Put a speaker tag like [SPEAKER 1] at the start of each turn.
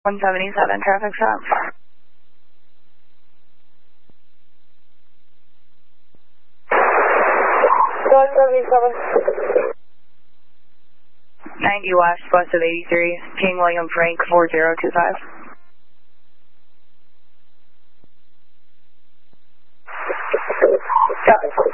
[SPEAKER 1] 177 traffic stop.
[SPEAKER 2] 177.
[SPEAKER 1] 90 west of 83, King William Frank 4025.
[SPEAKER 2] Copy.